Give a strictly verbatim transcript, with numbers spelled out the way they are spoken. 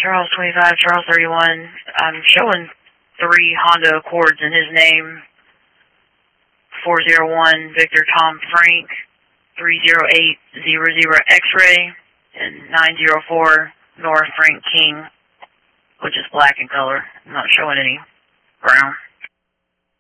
Charles twenty-five, Charles thirty-one. I'm showing three Honda Accords in his name. four zero one, Victor Tom Frank. three zero eight, zero zero X-Ray. And nine zero four, Nora Frank King, which is black in color. I'm not showing any brown.